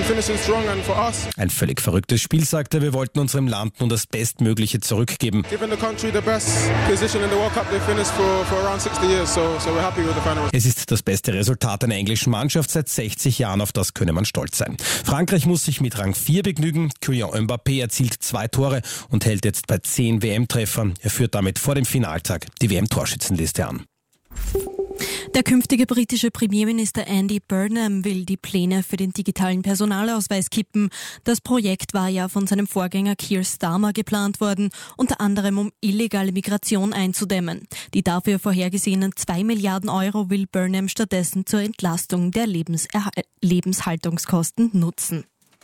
finishing strong and for us. Ein völlig verrücktes Spiel, sagt er. Wir wollten unserem Land nun das Bestmögliche zurückgeben. Given the country the best position in the World Cup, they finished for around 60 years, so we're happy with the final. Es ist das beste Resultat einer englischen Mannschaft seit 60 Jahren, auf das könne man stolz sein. Frankreich muss sich mit Rang 4 begnügen. Kylian Mbappé erzielt 2 Tore und hält jetzt bei 10 WM-Treffern. Er führt damit vor dem Finaltag die WM-Torschützenliste an. Der künftige britische Premierminister Andy Burnham will die Pläne für den digitalen Personalausweis kippen. Das Projekt war ja von seinem Vorgänger Keir Starmer geplant worden, unter anderem um illegale Migration einzudämmen. Die dafür vorhergesehenen 2 Milliarden Euro will Burnham stattdessen zur Entlastung der Lebenshaltungskosten nutzen.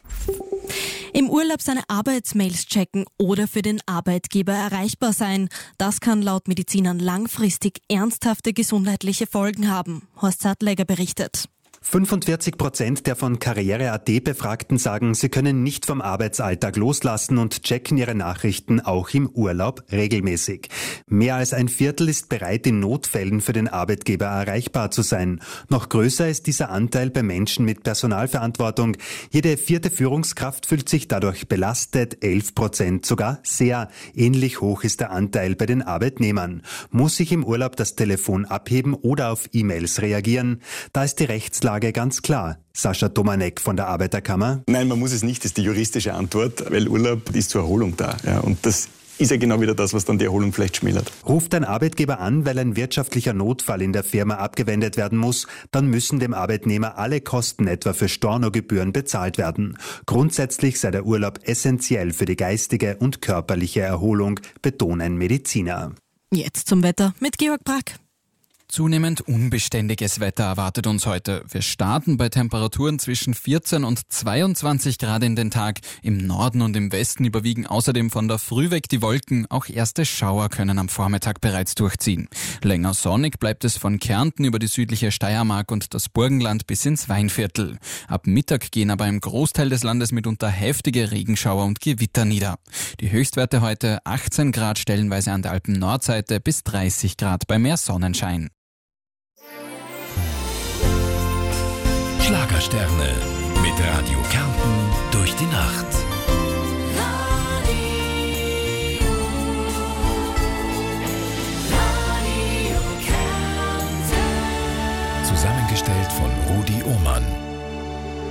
Im Urlaub seine Arbeitsmails checken oder für den Arbeitgeber erreichbar sein. Das kann laut Medizinern langfristig ernsthafte gesundheitliche Folgen haben. Horst Sattlegger berichtet. 45% der von Karriere.at Befragten sagen, sie können nicht vom Arbeitsalltag loslassen und checken ihre Nachrichten auch im Urlaub regelmäßig. Mehr als ein Viertel ist bereit, in Notfällen für den Arbeitgeber erreichbar zu sein. Noch größer ist dieser Anteil bei Menschen mit Personalverantwortung. Jede 4. Führungskraft fühlt sich dadurch belastet, 11% sogar sehr. Ähnlich hoch ist der Anteil bei den Arbeitnehmern. Muss ich im Urlaub das Telefon abheben oder auf E-Mails reagieren? Da ist die Rechtslage ganz klar. Sascha Domanek von der Arbeiterkammer. Nein, man muss es nicht, das ist die juristische Antwort, weil Urlaub ist zur Erholung da. Ja, und das ist ja genau wieder das, was dann die Erholung vielleicht schmälert. Ruft ein Arbeitgeber an, weil ein wirtschaftlicher Notfall in der Firma abgewendet werden muss, dann müssen dem Arbeitnehmer alle Kosten etwa für Stornogebühren bezahlt werden. Grundsätzlich sei der Urlaub essentiell für die geistige und körperliche Erholung, betonen Mediziner. Jetzt zum Wetter mit Georg Brack. Zunehmend unbeständiges Wetter erwartet uns heute. Wir starten bei Temperaturen zwischen 14 und 22 Grad in den Tag. Im Norden und im Westen überwiegen außerdem von der Früh weg die Wolken. Auch erste Schauer können am Vormittag bereits durchziehen. Länger sonnig bleibt es von Kärnten über die südliche Steiermark und das Burgenland bis ins Weinviertel. Ab Mittag gehen aber im Großteil des Landes mitunter heftige Regenschauer und Gewitter nieder. Die Höchstwerte heute 18 Grad stellenweise an der Alpen-Nordseite bis 30 Grad bei mehr Sonnenschein. Schlagersterne mit Radio Kärnten durch die Nacht.